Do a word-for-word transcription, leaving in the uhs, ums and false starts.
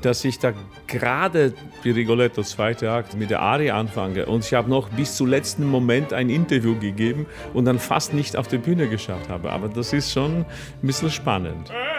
dass ich da gerade wie Rigoletto, zweite Akt, mit der Arie anfange. Und ich habe noch bis zum letzten Moment ein Interview gegeben und dann fast nicht auf die Bühne geschafft habe. Aber das ist schon ein bisschen spannend.